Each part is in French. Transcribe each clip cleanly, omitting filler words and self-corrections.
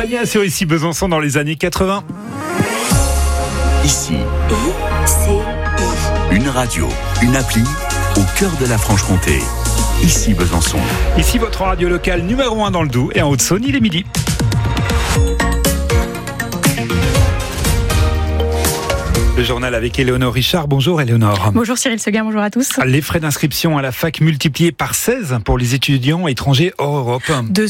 Mania sur Ici Besançon dans les années 80. Ici, une radio, une appli au cœur de la Franche-Comté. Ici Besançon. Ici votre radio locale numéro 1 dans le Doubs et en Haute-Saône, il est midi. Le journal avec Éléonore Richard. Bonjour Éléonore. Bonjour Cyril Seguin, bonjour à tous. Les frais d'inscription à la fac multipliés par 16 pour les étudiants étrangers hors Europe. De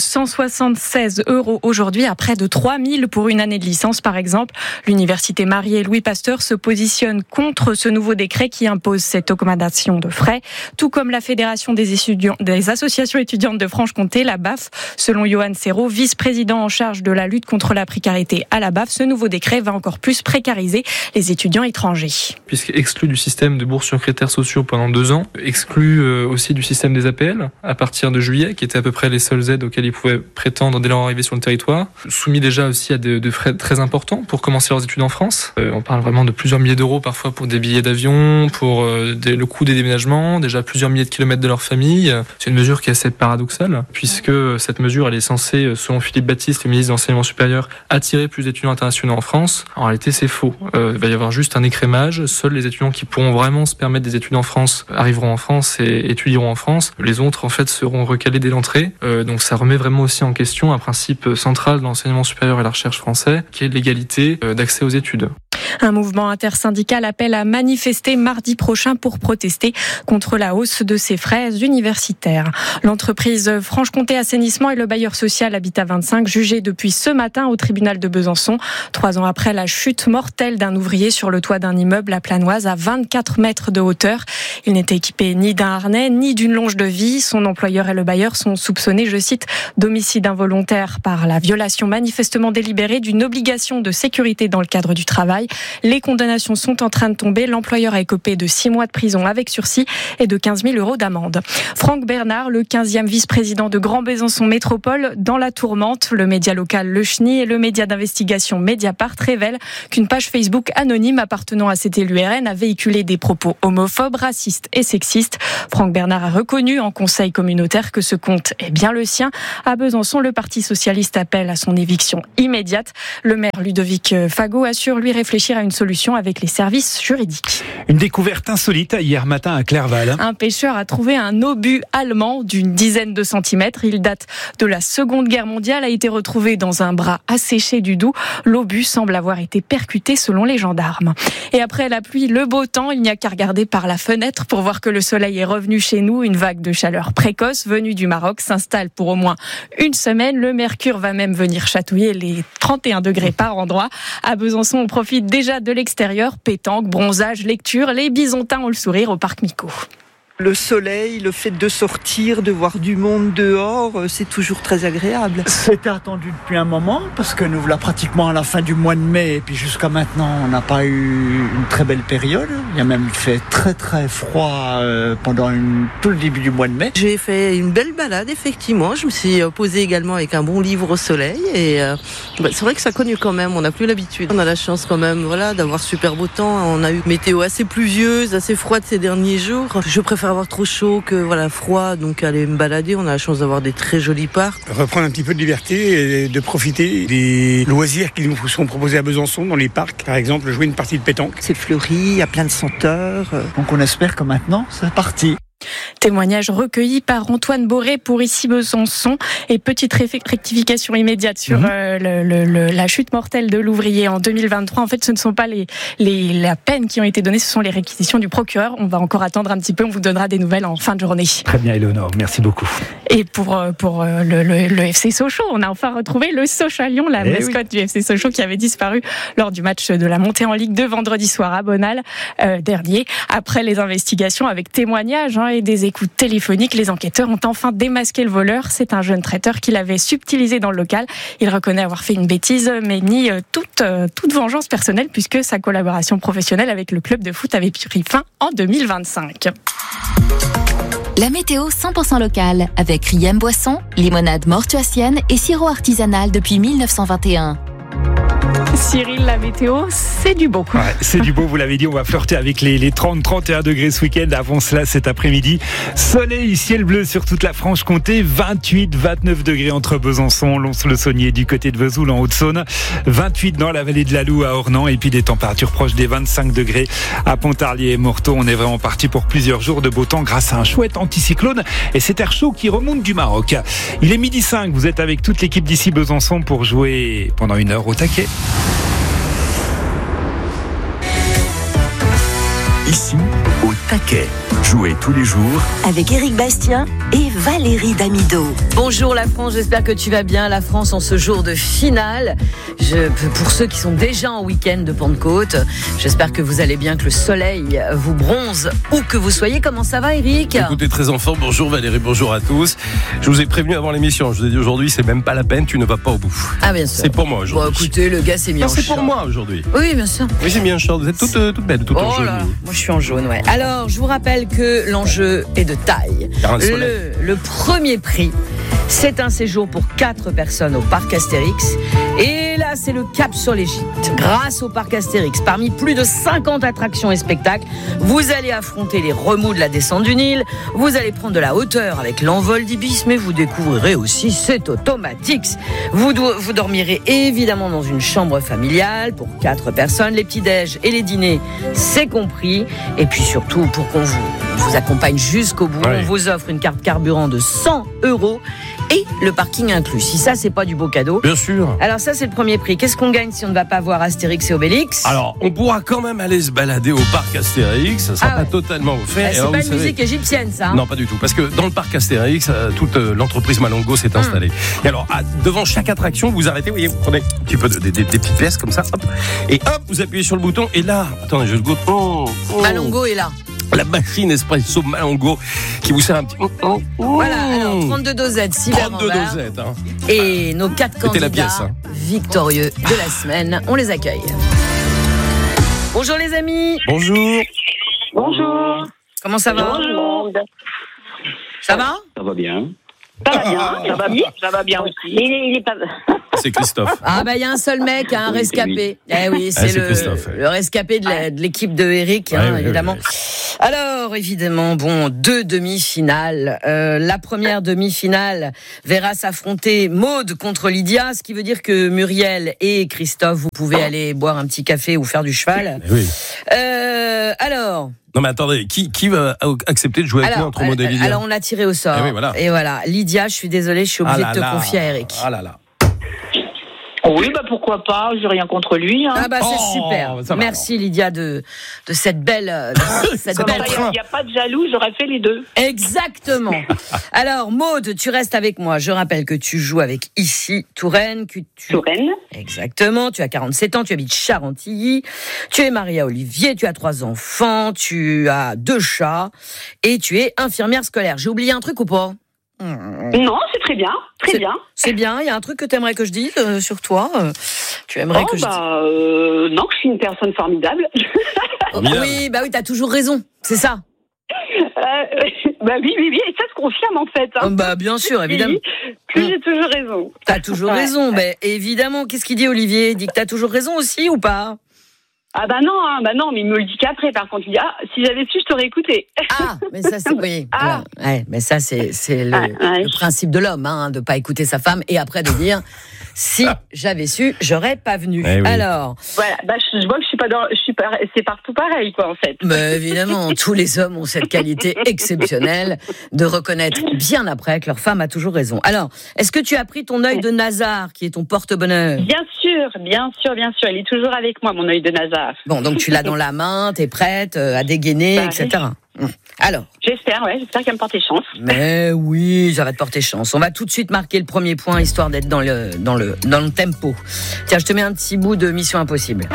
176 € aujourd'hui à près de 3 000 pour une année de licence par exemple. L'université Marie et Louis Pasteur se positionne contre ce nouveau décret qui impose cette augmentation de frais, tout comme la Fédération des associations étudiantes de Franche-Comté, la BAF. Selon Johan Serrault, vice-président en charge de la lutte contre la précarité à la BAF, ce nouveau décret va encore plus précariser les étudiants étrangers. Puisqu'exclu du système de bourse sur critères sociaux pendant 2 ans, exclu aussi du système des APL à partir de juillet, qui étaient à peu près les seules aides auxquelles ils pouvaient prétendre dès leur arrivée sur le territoire, soumis déjà aussi à de frais très importants pour commencer leurs études en France. On parle vraiment de plusieurs milliers d'euros parfois pour des billets d'avion, pour le coût des déménagements, déjà plusieurs milliers de kilomètres de leur famille. C'est une mesure qui est assez paradoxale, puisque cette mesure elle est censée, selon Philippe Baptiste, le ministre de l'Enseignement supérieur, attirer plus d'étudiants internationaux en France. En réalité c'est faux. Il va y avoir juste un écrémage. Seuls les étudiants qui pourront vraiment se permettre des études en France arriveront en France et étudieront en France. Les autres, en fait, seront recalés dès l'entrée. Donc ça remet vraiment aussi en question un principe central de l'enseignement supérieur et la recherche français, qui est l'égalité d'accès aux études. Un mouvement intersyndical appelle à manifester mardi prochain pour protester contre la hausse de ces frais universitaires. L'entreprise Franche-Comté Assainissement et le bailleur social Habitat 25 jugés depuis ce matin au tribunal de Besançon. 3 ans après la chute mortelle d'un ouvrier sur le toit d'un immeuble à Planoise à 24 mètres de hauteur. Il n'était équipé ni d'un harnais ni d'une longe de vie. Son employeur et le bailleur sont soupçonnés, je cite, d'homicide involontaire par la violation manifestement délibérée d'une obligation de sécurité dans le cadre du travail. Les condamnations sont en train de tomber. L'employeur a écopé de 6 mois de prison avec sursis et de 15 000 € d'amende. Franck Bernard, le 15e vice-président de Grand Besançon Métropole, dans la tourmente. Le média local Le Chenil et le média d'investigation Mediapart révèlent qu'une page Facebook anonyme appartenant à cet élu RN a véhiculé des propos homophobes, racistes et sexistes. Franck Bernard a reconnu en conseil communautaire que ce compte est bien le sien. À Besançon, le Parti socialiste appelle à son éviction immédiate. Le maire Ludovic Fagot assure lui réfléchir à une solution avec les services juridiques. Une découverte insolite hier matin à Clerval. Un pêcheur a trouvé un obus allemand d'une dizaine de centimètres. Il date de la Seconde Guerre mondiale, a été retrouvé dans un bras asséché du Doubs. L'obus semble avoir été percuté selon les gendarmes. Et après la pluie, le beau temps, il n'y a qu'à regarder par la fenêtre pour voir que le soleil est revenu chez nous. Une vague de chaleur précoce venue du Maroc s'installe pour au moins une semaine. Le mercure va même venir chatouiller les 31 degrés par endroit. À Besançon, on profite déjà de l'extérieur, pétanque, bronzage, lecture. Les Bisontins ont le sourire au parc Micot. Le soleil, le fait de sortir, de voir du monde dehors, c'est toujours très agréable. C'était attendu depuis un moment parce que nous voilà pratiquement à la fin du mois de mai et puis jusqu'à maintenant on n'a pas eu une très belle période. Il a même fait très très froid pendant tout le début du mois de mai. J'ai fait une belle balade effectivement, je me suis posée également avec un bon livre au soleil et c'est vrai que ça cogne quand même, on n'a plus l'habitude. On a la chance quand même d'avoir super beau temps, on a eu une météo assez pluvieuse, assez froide ces derniers jours. Je préfère avoir trop chaud que froid, donc aller me balader, on a la chance d'avoir des très jolis parcs. Reprendre un petit peu de liberté et de profiter des loisirs qui nous sont proposés à Besançon dans les parcs, par exemple jouer une partie de pétanque. C'est fleuri, il y a plein de senteurs. Donc on espère que maintenant c'est parti. Témoignage recueilli par Antoine Boré pour Ici Besançon. Et petite rectification immédiate sur la chute mortelle de l'ouvrier en 2023. En fait, ce ne sont pas la peines qui ont été données, ce sont les réquisitions du procureur. On va encore attendre un petit peu, on vous donnera des nouvelles en fin de journée. Très bien Éléonore, merci beaucoup. Et pour le FC Sochaux, on a enfin retrouvé le Sochalion, la mascotte du FC Sochaux qui avait disparu lors du match de la montée en Ligue 2 vendredi soir à Bonal dernier. Après les investigations avec témoignages et des écoutes téléphoniques, les enquêteurs ont enfin démasqué le voleur. C'est un jeune traiteur qui l'avait subtilisé dans le local. Il reconnaît avoir fait une bêtise, mais nie toute vengeance personnelle puisque sa collaboration professionnelle avec le club de foot avait pris fin en 2025. La météo 100% locale avec Riem Boisson, limonade mortuacienne et sirop artisanal depuis 1921. Cyril, la météo, c'est du beau. Ouais, c'est du beau, vous l'avez dit, on va flirter avec les 30-31 degrés ce week-end. Avant cela, cet après-midi, soleil, ciel bleu sur toute la Franche-Comté, 28-29 degrés entre Besançon, Lons-le-Saunier du côté de Vesoul en Haute-Saône, 28 dans la vallée de la Loue à Ornans et puis des températures proches des 25 degrés à Pontarlier et Morteau. On est vraiment parti pour plusieurs jours de beau temps grâce à un chouette anticyclone et cet air chaud qui remonte du Maroc. Il est 12h05, vous êtes avec toute l'équipe d'ici Besançon pour jouer pendant 1 heure au taquet. Ici, au taquet. Jouez tous les jours avec Éric Bastien et Valérie Damido. Bonjour la France, j'espère que tu vas bien. La France en ce jour de finale. Pour ceux qui sont déjà en week-end de Pentecôte, j'espère que vous allez bien, que le soleil vous bronze où que vous soyez. Comment ça va, Éric ? Écoutez, très en forme. Bonjour Valérie, bonjour à tous. Je vous ai prévenu avant l'émission. Je vous ai dit aujourd'hui, c'est même pas la peine, tu ne vas pas au bout. Ah bien sûr. C'est pour moi aujourd'hui. Bon, écoutez, le gars s'est mis en c'est short. pour moi aujourd'hui. Oui, bien sûr. Oui, j'ai mis un short. Vous êtes toute belle, toute en jaune. Moi, je suis en jaune, ouais. Alors, je vous rappelle que l'enjeu est de taille. Le premier prix, c'est un séjour pour 4 personnes au parc Astérix. Et là, c'est le cap sur l'Égypte. Grâce au parc Astérix, parmi plus de 50 attractions et spectacles, vous allez affronter les remous de la descente du Nil, vous allez prendre de la hauteur avec l'envol d'Ibis, mais vous découvrirez aussi cet Automatix. Vous dormirez évidemment dans une chambre familiale pour 4 personnes. Les petits-déj et les dîners, c'est compris. Et puis surtout, pour qu'on vous accompagne jusqu'au bout, on vous offre une carte carburant de 100 € et le parking inclus. Si ça, c'est pas du beau cadeau. Bien sûr. Alors ça, c'est le premier prix. Qu'est-ce qu'on gagne si on ne va pas voir Astérix et Obélix ? Alors, on pourra quand même aller se balader au parc Astérix. Ça sera pas totalement offert. C'est pas une musique égyptienne, ça. Non, pas du tout. Parce que dans le parc Astérix, toute l'entreprise Malongo s'est installée. Et alors, devant chaque attraction, vous arrêtez, vous voyez, vous prenez un petit peu des petites pièces comme ça, hop, et hop, vous appuyez sur le bouton. Et là, attendez, je goûte. Malongo est là. La machine espresso Malongo qui vous sert un petit... Voilà, alors 32 dosettes, 6 verres en verre. Dosettes, hein. Et nos 4 candidats la pièce, hein. victorieux de la semaine, on les accueille. Bonjour les amis. Bonjour. Bonjour. Comment ça va ? Bonjour. Ça va ? Ça va bien. Ça va bien aussi. Il est pas... C'est Christophe. Ah bah il y a un seul mec, un rescapé. Eh oui, c'est le rescapé de l'équipe de Eric, évidemment. Oui. Alors évidemment, 2 demi-finales. La première demi-finale verra s'affronter Maude contre Lydia, ce qui veut dire que Muriel et Christophe, vous pouvez aller boire un petit café ou faire du cheval. Oui. Alors. Non mais attendez, qui va accepter de jouer avec nous entre Maude et Lydia ? Alors on l'a tiré au sort. Et voilà. Lydia, je suis désolée, je suis obligée de te confier à Eric. Ah là là. Oui, pourquoi pas, j'ai rien contre lui. Hein. Ah c'est super. Merci Lydia de cette belle... Il n'y a pas de jaloux, j'aurais fait les deux. Exactement. Alors Maude, tu restes avec moi. Je rappelle que tu joues avec Issy Touraine. Touraine. Exactement, tu as 47 ans, tu habites Charentilly. Tu es mariée à Olivier, tu as 3 enfants, tu as 2 chats et tu es infirmière scolaire. J'ai oublié un truc ou pas ? Non, c'est très bien, bien. C'est bien, il y a un truc que tu aimerais que je dise sur toi tu aimerais que je dise... Non, je suis une personne formidable. Oui, t'as toujours raison, c'est ça. Oui, et ça se confirme en fait. Hein. Bien sûr, évidemment. Plus j'ai toujours raison. T'as toujours raison, évidemment. Qu'est-ce qu'il dit Olivier ? Il dit que t'as toujours raison aussi ou pas ? Ah non, mais il me le dit qu'après. Par contre, il dit si j'avais su, je t'aurais écouté. Ah, mais ça c'est oui. Ouais, mais ça c'est le principe de l'homme, de pas écouter sa femme et après de dire si j'avais su, j'aurais pas venu. Oui. Alors, voilà, je vois que c'est partout pareil quoi en fait. Mais évidemment, tous les hommes ont cette qualité exceptionnelle de reconnaître bien après que leur femme a toujours raison. Alors, est-ce que tu as pris ton œil de Nazar qui est ton porte-bonheur ? Bien sûr, il est toujours avec moi mon œil de Nazar. Bon, donc tu l'as dans la main, t'es prête à dégainer, etc. Alors. J'espère qu'elle va me porter chance. Mais oui, ça va te porter chance. On va tout de suite marquer le premier point, histoire d'être dans le tempo. Tiens, je te mets un petit bout de Mission Impossible.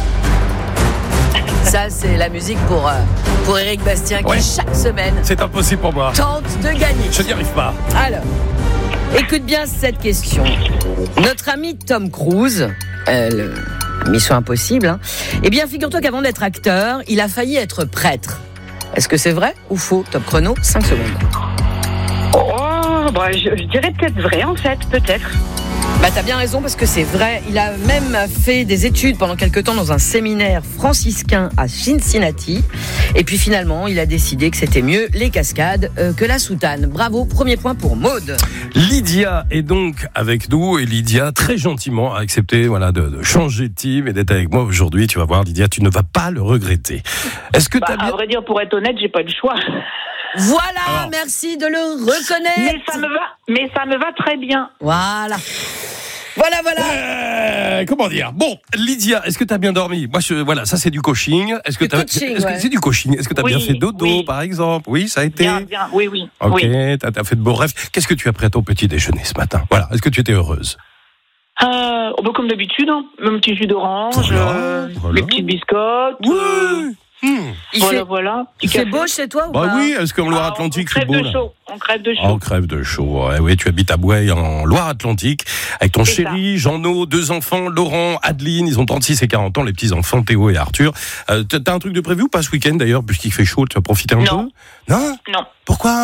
Ça, c'est la musique pour Éric Bastien qui, chaque semaine... C'est impossible pour moi. ...tente de gagner. Je n'y arrive pas. Alors, écoute bien cette question. Notre ami Tom Cruise... Mission Impossible. Eh bien, figure-toi qu'avant d'être acteur, il a failli être prêtre. Est-ce que c'est vrai ou faux ? Top chrono, 5 secondes. Je dirais peut-être vrai, en fait, peut-être. Bah, t'as bien raison parce que c'est vrai. Il a même fait des études pendant quelques temps dans un séminaire franciscain à Cincinnati. Et puis finalement, il a décidé que c'était mieux les cascades que la soutane. Bravo, premier point pour Maude. Lydia est donc avec nous et Lydia très gentiment a accepté de changer de team et d'être avec moi aujourd'hui. Tu vas voir Lydia, tu ne vas pas le regretter. Est-ce que t'as bien... À vrai dire, pour être honnête, j'ai pas eu le choix. Voilà, merci de le reconnaître. Mais ça me va très bien. Voilà. Comment dire ? Bon, Lydia, est-ce que tu as bien dormi ? Moi, ça c'est du coaching. Est-ce que c'est du coaching ? Est-ce que tu as bien fait dodo, par exemple ? Oui, ça a été. Bien. Oui. Ok, oui. t'as fait de beaux rêves. Qu'est-ce que tu as pris à ton petit déjeuner ce matin ? Voilà, est-ce que tu étais heureuse ? Comme d'habitude, mon petit jus d'orange, les petites biscottes. Oui. Voilà. Il fait beau chez toi ou pas ? Oui, est-ce qu'en Loire-Atlantique c'est beau là ? On crève de chaud. On crève de chaud. Oui, tu habites à Bouaye en Loire-Atlantique avec ton chéri, Jean-No, 2 enfants, Laurent, Adeline, ils ont 36 et 40 ans, les petits enfants Théo et Arthur. T'as un truc de prévu ou pas ce week-end d'ailleurs, puisqu'il fait chaud, tu vas profiter un peu ? Non. Pourquoi ?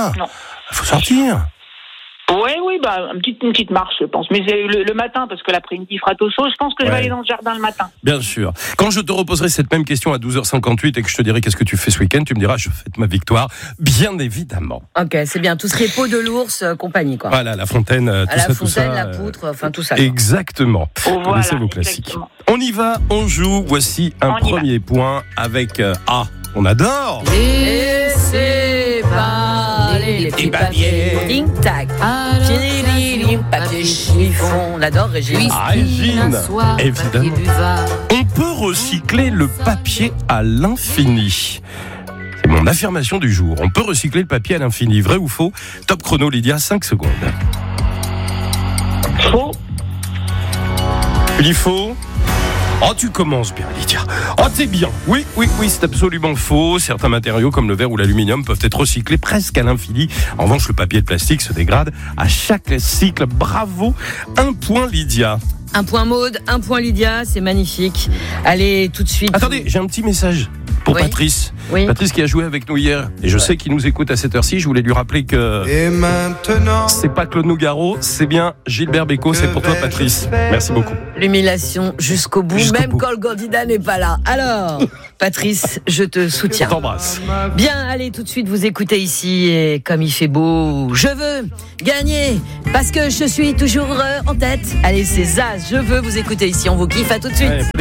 Non. Il faut sortir. Oui, une petite marche, je pense. Mais c'est le matin, parce que l'après-midi, il fera tôt chaud. Je pense que je vais aller dans le jardin le matin. Bien sûr. Quand je te reposerai cette même question à 12h58 et que je te dirai qu'est-ce que tu fais ce week-end, tu me diras, je fête ma victoire, bien évidemment. Ok, c'est bien. Tout ce qui est peau de l'ours, compagnie, quoi. Voilà, la fontaine, tout ça. La poutre, tout ça. Exactement. Voilà, laissez vos classiques. On y va, on joue. Voici un premier point avec on adore. Laissez parler les petits papiers. Tic-tac. Papier chiffon. On adore Régine. Régine, évidemment. On peut recycler le papier à l'infini. C'est mon affirmation du jour. On peut recycler le papier à l'infini. Vrai ou faux ? Top chrono, Lydia, 5 secondes. Faux. Il faut... Oh, tu commences bien, Lydia. Oh, t'es bien. Oui, c'est absolument faux. Certains matériaux, comme le verre ou l'aluminium, peuvent être recyclés presque à l'infini. En revanche, le papier de plastique se dégrade à chaque cycle. Bravo. 1 point, Lydia. 1 point Maude, 1 point Lydia, c'est magnifique. Allez, tout de suite. Attendez, j'ai un petit message pour Patrice. Oui. Patrice qui a joué avec nous hier. Et je sais qu'il nous écoute à cette heure-ci. Je voulais lui rappeler que... Et maintenant... C'est pas Claude Nougaro, c'est bien Gilbert Bécaud. C'est pour toi, Patrice. Merci beaucoup. L'humiliation jusqu'au bout, quand le candidat n'est pas là. Alors, Patrice, je te soutiens. Je t'embrasse. Bien, allez, tout de suite, vous écoutez ici. Et comme il fait beau, je veux gagner parce que je suis toujours en tête. Allez, c'est Zaz, je veux vous écouter ici. On vous kiffe, à tout de suite.